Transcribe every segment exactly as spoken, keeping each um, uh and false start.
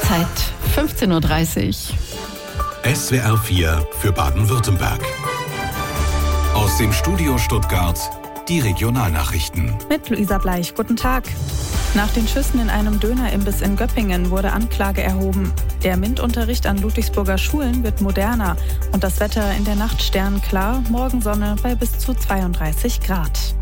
Uhrzeit fünfzehn Uhr dreißig. S W R vier für Baden-Württemberg. Aus dem Studio Stuttgart die Regionalnachrichten. Mit Luisa Bleich, guten Tag. Nach den Schüssen in einem Dönerimbiss in Göppingen wurde Anklage erhoben. Der MINT-Unterricht an Ludwigsburger Schulen wird moderner und das Wetter in der Nacht sternklar, Morgensonne bei bis zu zweiunddreißig Grad.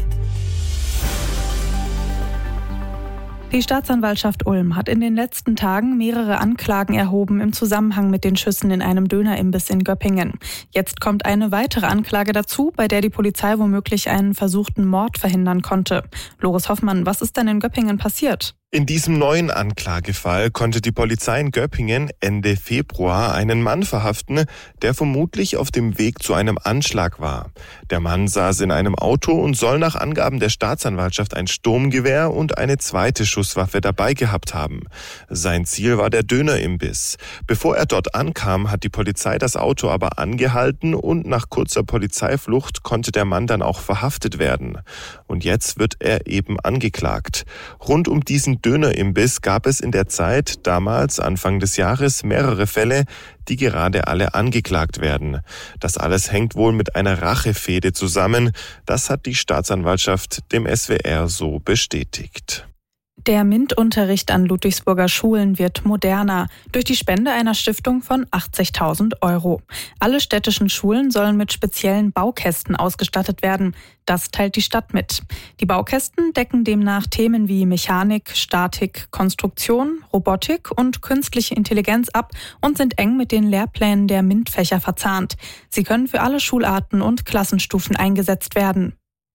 Die Staatsanwaltschaft Ulm hat in den letzten Tagen mehrere Anklagen erhoben im Zusammenhang mit den Schüssen in einem Dönerimbiss in Göppingen. Jetzt kommt eine weitere Anklage dazu, bei der die Polizei womöglich einen versuchten Mord verhindern konnte. Loris Hoffmann, was ist denn in Göppingen passiert? In diesem neuen Anklagefall konnte die Polizei in Göppingen Ende Februar einen Mann verhaften, der vermutlich auf dem Weg zu einem Anschlag war. Der Mann saß in einem Auto und soll nach Angaben der Staatsanwaltschaft ein Sturmgewehr und eine zweite Schusswaffe dabei gehabt haben. Sein Ziel war der Dönerimbiss. Bevor er dort ankam, hat die Polizei das Auto aber angehalten und nach kurzer Polizeiflucht konnte der Mann dann auch verhaftet werden. Und jetzt wird er eben angeklagt. Rund um diesen Dönerimbiss gab es in der Zeit, damals Anfang des Jahres, mehrere Fälle, die gerade alle angeklagt werden. Das alles hängt wohl mit einer Rachefehde zusammen. Das hat die Staatsanwaltschaft dem S W R so bestätigt. Der MINT-Unterricht an Ludwigsburger Schulen wird moderner durch die Spende einer Stiftung von achtzigtausend Euro. Alle städtischen Schulen sollen mit speziellen Baukästen ausgestattet werden. Das teilt die Stadt mit. Die Baukästen decken demnach Themen wie Mechanik, Statik, Konstruktion, Robotik und künstliche Intelligenz ab und sind eng mit den Lehrplänen der MINT-Fächer verzahnt. Sie können für alle Schularten und Klassenstufen eingesetzt werden.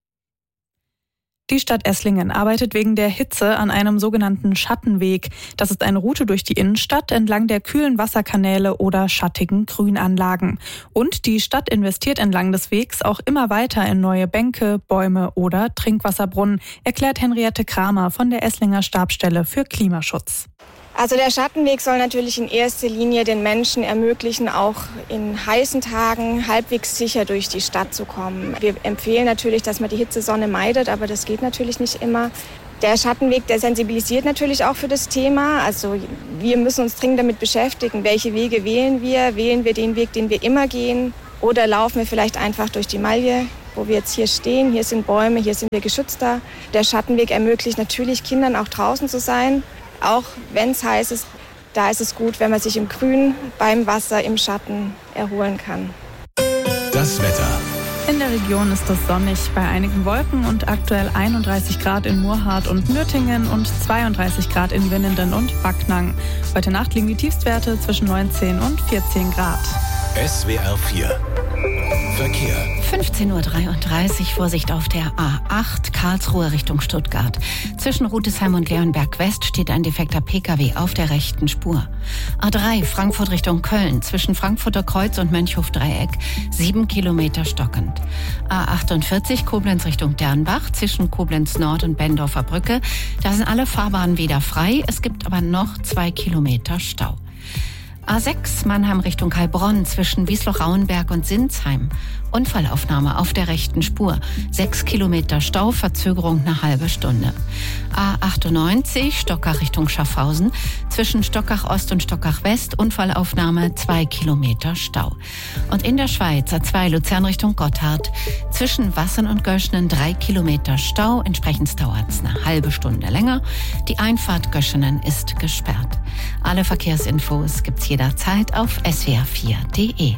Die Stadt Esslingen arbeitet wegen der Hitze an einem sogenannten Schattenweg. Das ist eine Route durch die Innenstadt entlang der kühlen Wasserkanäle oder schattigen Grünanlagen. Und die Stadt investiert entlang des Wegs auch immer weiter in neue Bänke, Bäume oder Trinkwasserbrunnen, erklärt Henriette Kramer von der Esslinger Stabsstelle für Klimaschutz. Also der Schattenweg soll natürlich in erster Linie den Menschen ermöglichen, auch in heißen Tagen halbwegs sicher durch die Stadt zu kommen. Wir empfehlen natürlich, dass man die Hitzesonne meidet, aber das geht natürlich nicht immer. Der Schattenweg, der sensibilisiert natürlich auch für das Thema. Also wir müssen uns dringend damit beschäftigen, welche Wege wählen wir. Wählen wir den Weg, den wir immer gehen, oder laufen wir vielleicht einfach durch die Malje, wo wir jetzt hier stehen. Hier sind Bäume, hier sind wir geschützter. Der Schattenweg ermöglicht natürlich Kindern auch draußen zu sein. Auch wenn es heiß ist, da ist es gut, wenn man sich im Grün, beim Wasser, im Schatten erholen kann. Das Wetter. In der Region ist es sonnig bei einigen Wolken und aktuell einunddreißig Grad in Murrhardt und Nürtingen und zweiunddreißig Grad in Winnenden und Backnang. Heute Nacht liegen die Tiefstwerte zwischen neunzehn und vierzehn Grad. S W R vier. Verkehr. fünfzehn Uhr dreiunddreißig, Vorsicht auf der A acht, Karlsruhe Richtung Stuttgart. Zwischen Rudesheim und Leonberg West steht ein defekter Pkw auf der rechten Spur. A drei, Frankfurt Richtung Köln, zwischen Frankfurter Kreuz und Mönchhof-Dreieck, sieben Kilometer stockend. A achtundvierzig, Koblenz Richtung Dernbach, zwischen Koblenz Nord und Bendorfer Brücke. Da sind alle Fahrbahnen wieder frei, es gibt aber noch zwei Kilometer Stau. A sechs, Mannheim Richtung Heilbronn, zwischen Wiesloch-Rauenberg und Sinsheim. Unfallaufnahme auf der rechten Spur. Sechs Kilometer Stau, Verzögerung eine halbe Stunde. A achtundneunzig, Stockach Richtung Schaffhausen, zwischen Stockach Ost und Stockach West. Unfallaufnahme, zwei Kilometer Stau. Und in der Schweiz, A zwei, Luzern Richtung Gotthard, zwischen Wassern und Göschenen drei Kilometer Stau. Entsprechend dauert es eine halbe Stunde länger. Die Einfahrt Göschenen ist gesperrt. Alle Verkehrsinfos gibt's jederzeit auf s w r vier punkt d e.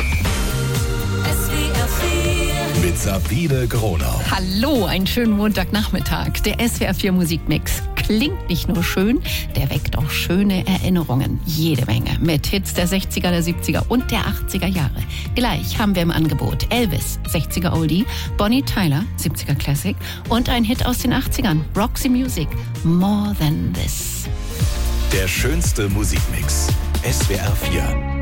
Mit Sabine Gronau. Hallo, einen schönen Montagnachmittag. Der S W R vier Musikmix klingt nicht nur schön, der weckt auch schöne Erinnerungen. Jede Menge mit Hits der sechziger, der siebziger und der achtziger Jahre. Gleich haben wir im Angebot Elvis, sechziger Oldie, Bonnie Tyler, siebziger Classic und ein Hit aus den achtzigern, Roxy Music, More Than This. Der schönste Musikmix. S W R vier.